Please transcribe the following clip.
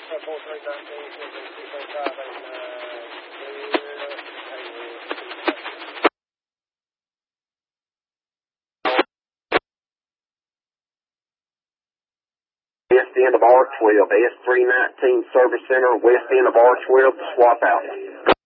West end of R12, S319 Service Center, west end of R12, swap out.